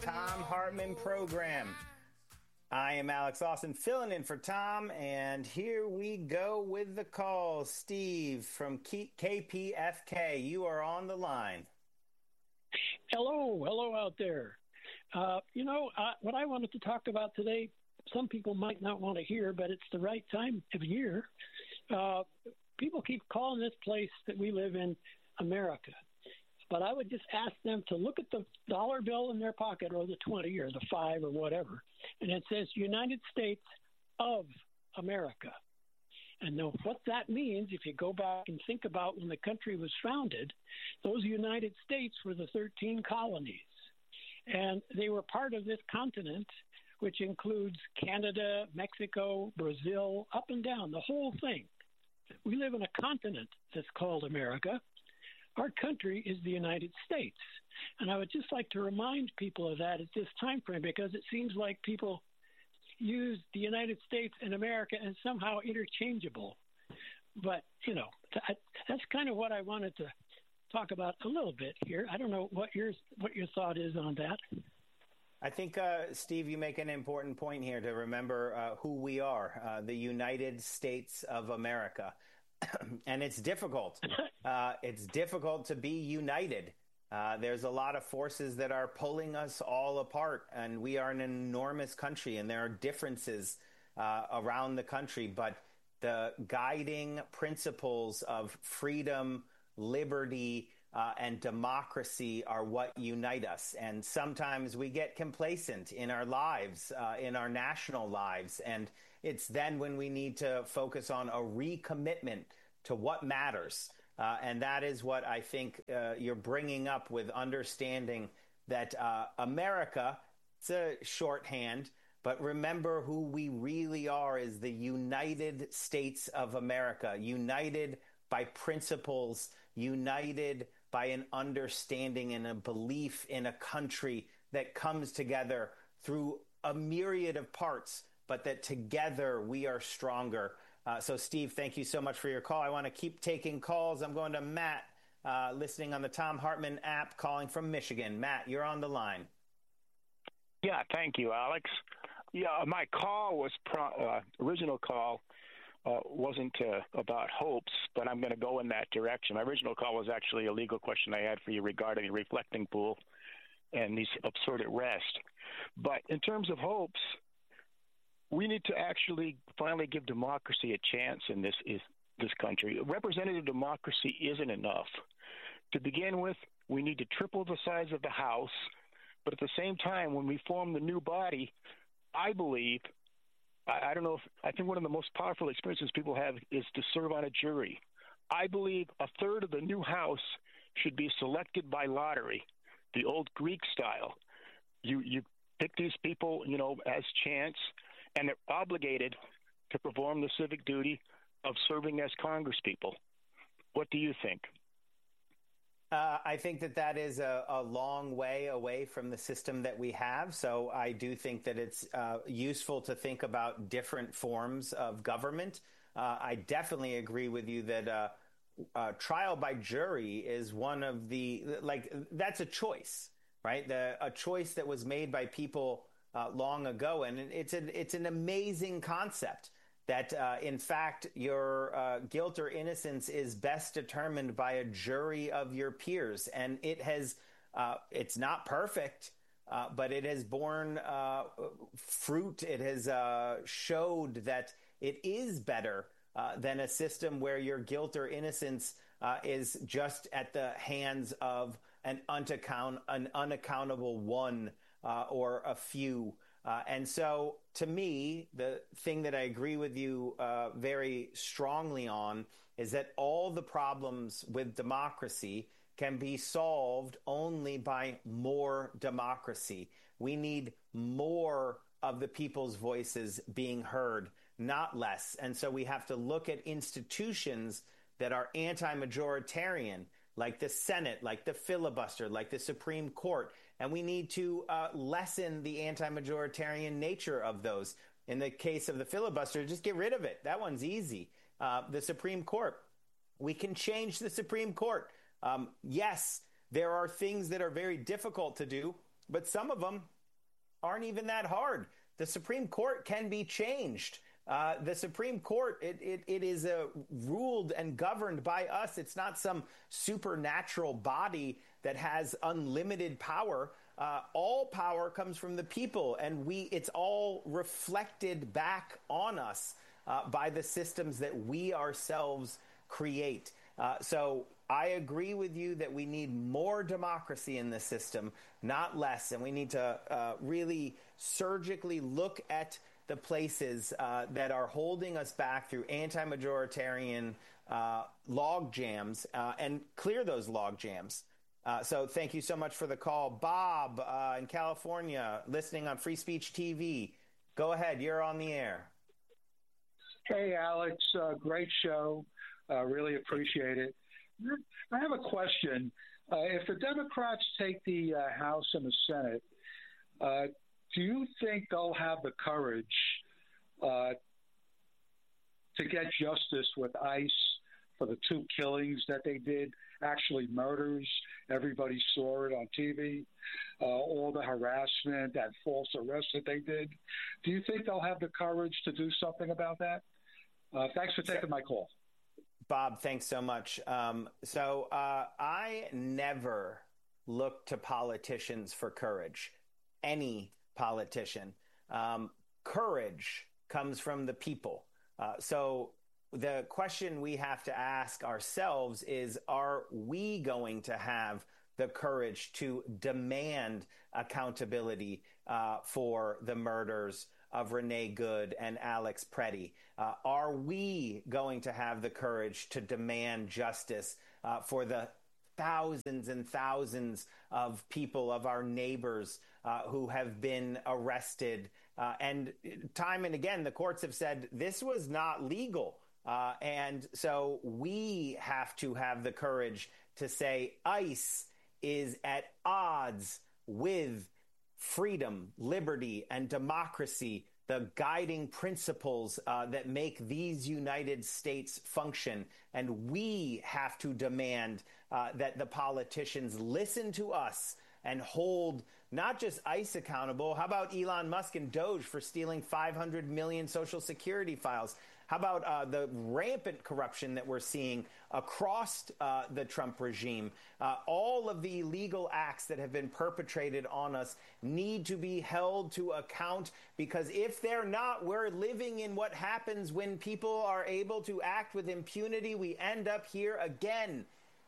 Thom Hartmann program. I am Alex Austin, filling in for Tom, and here we go with the call. Steve from KPFK, you are on the line. Hello out there. What I wanted to talk about today, some people might not want to hear, but it's the right time of year. People keep calling this place that we live in America. But I would just ask them to look at the dollar bill in their pocket, or the 20 or the 5 or whatever, and it says United States of America. And now what that means, if you go back and think about when the country was founded, those United States were the 13 colonies. And they were part of this continent, which includes Canada, Mexico, Brazil, up and down, the whole thing. We live in a continent that's called America. Our country is the United States. And I would just like to remind people of that at this time frame, because it seems like people use the United States and America as somehow interchangeable. But, that's kind of what I wanted to talk about a little bit here. I don't know what your thought is on that. I think, Steve, you make an important point here to remember who we are, the United States of America. And it's difficult. It's difficult to be united. There's a lot of forces that are pulling us all apart, and we are an enormous country, and there are differences around the country. But the guiding principles of freedom, liberty, and democracy are what unite us. And sometimes we get complacent in our lives, in our national lives. And it's then when we need to focus on a recommitment to what matters. And that is what I think you're bringing up with understanding that America, it's a shorthand, but remember who we really are is the United States of America, united by principles, united by an understanding and a belief in a country that comes together through a myriad of parts, but that together we are stronger. So, Steve, thank you so much for your call. I want to keep taking calls. I'm going to Matt, listening on the Thom Hartmann app, calling from Michigan. Matt, you're on the line. Yeah, thank you, Alex. Yeah, my call was original call wasn't about hopes, but I'm going to go in that direction. My original call was actually a legal question I had for you regarding the reflecting pool and these absurd arrests. But in terms of hopes, we need to actually finally give democracy a chance in this country. Representative democracy isn't enough. To begin with, we need to triple the size of the House, but at the same time, when we form the new body, I believe, I don't know if, I think one of the most powerful experiences people have is to serve on a jury. I believe a third of the new House should be selected by lottery, the old Greek style. You pick these people, as chance, and they're obligated to perform the civic duty of serving as congresspeople. What do you think? I think that is a long way away from the system that we have. So I do think that it's useful to think about different forms of government. I definitely agree with you that trial by jury is one of that's a choice, right? A choice that was made by people long ago. And it's an amazing concept that, in fact, your guilt or innocence is best determined by a jury of your peers. And it's not perfect, but it has borne fruit. It has showed that it is better than a system where your guilt or innocence is just at the hands of an unaccountable one or a few. And so, to me, the thing that I agree with you very strongly on is that all the problems with democracy can be solved only by more democracy. We need more of the people's voices being heard, not less. And so we have to look at institutions that are anti-majoritarian, like the Senate, like the filibuster, like the Supreme Court. And we need to lessen the anti-majoritarian nature of those. In the case of the filibuster, just get rid of it. That one's easy. The Supreme Court, we can change the Supreme Court. Yes, there are things that are very difficult to do, but some of them aren't even that hard. The Supreme Court can be changed. The Supreme Court, it is ruled and governed by us. It's not some supernatural body that has unlimited power. All power comes from the people, and it's all reflected back on us by the systems that we ourselves create. So I agree with you that we need more democracy in the system, not less. And we need to really surgically look at the places that are holding us back through anti-majoritarian log jams and clear those log jams. So thank you so much for the call. Bob in California, listening on Free Speech TV. Go ahead. You're on the air. Hey, Alex. Great show. Really appreciate it. I have a question. If the Democrats take the House and the Senate, do you think they'll have the courage to get justice with ICE for the 2 killings that they did, actually murders? Everybody saw it on TV, all the harassment, that false arrest that they did. Do you think they'll have the courage to do something about that? Thanks for taking my call. Bob, thanks so much. I never look to politicians for courage, any politician. Courage comes from the people. So the question we have to ask ourselves is, are we going to have the courage to demand accountability for the murders of Renee Good and Alex Preddy? Are we going to have the courage to demand justice for the thousands and thousands of people, of our neighbors who have been arrested? And time and again, the courts have said this was not legal. And so we have to have the courage to say ICE is at odds with freedom, liberty, and democracy, the guiding principles that make these United States function. And we have to demand that the politicians listen to us and hold not just ICE accountable. How about Elon Musk and Doge for stealing 500 million Social Security files? How about the rampant corruption that we're seeing across the Trump regime? All of the illegal acts that have been perpetrated on us need to be held to account, because if they're not, we're living in what happens when people are able to act with impunity. We end up here again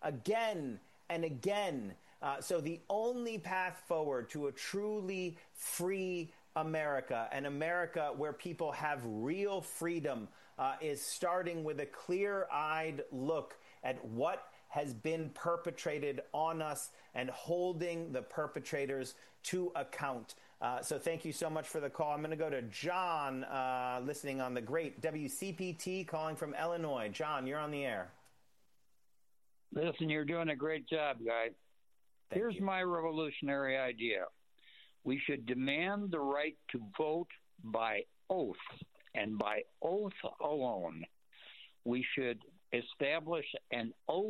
and again. So the only path forward to a truly free America, an America where people have real freedom, is starting with a clear-eyed look at what has been perpetrated on us and holding the perpetrators to account. So thank you so much for the call. I'm going to go to John, listening on the great WCPT, calling from Illinois. John, you're on the air. Listen, you're doing a great job, guy. Here's my revolutionary idea. We should demand the right to vote by oath, and by oath alone. We should establish an oath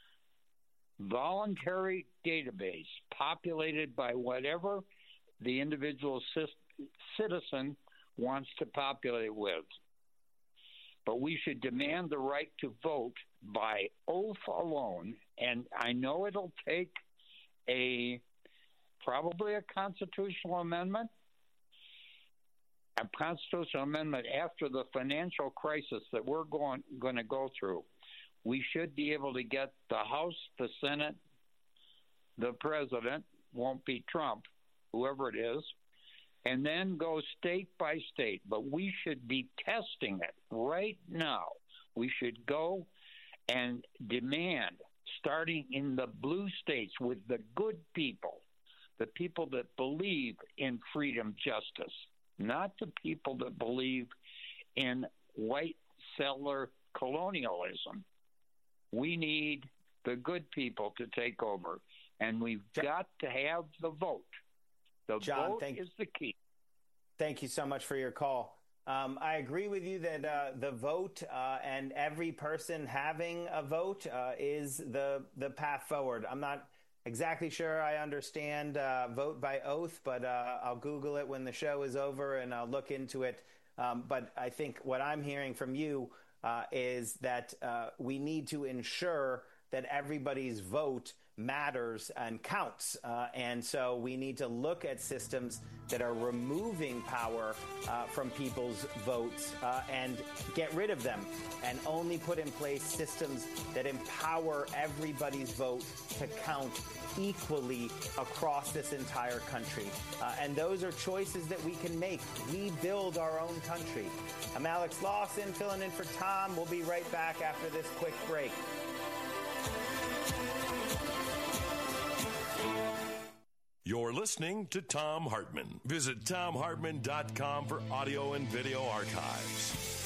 voluntary database populated by whatever the individual citizen wants to populate with. But we should demand the right to vote by oath alone, and I know it'll take probably a constitutional amendment, after the financial crisis that we're going to go through. We should be able to get the House, the Senate, the president, won't be Trump, whoever it is, and then go state by state. But we should be testing it right now. We should go and demand, starting in the blue states with the good people, the people that believe in freedom, justice, not the people that believe in white settler colonialism. We need the good people to take over, and we've got to have the vote. The vote is the key. Thank you so much for your call. I agree with you that the vote and every person having a vote is the path forward. I'm not exactly sure I understand vote by oath, but I'll Google it when the show is over and I'll look into it. But I think what I'm hearing from you is that we need to ensure that everybody's vote matters and counts. And so we need to look at systems that are removing power from people's votes and get rid of them, and only put in place systems that empower everybody's vote to count equally across this entire country. And those are choices that we can make. We build our own country. I'm Alex Lawson, filling in for Tom. We'll be right back after this quick break. You're listening to Thom Hartmann. Visit ThomHartmann.com for audio and video archives.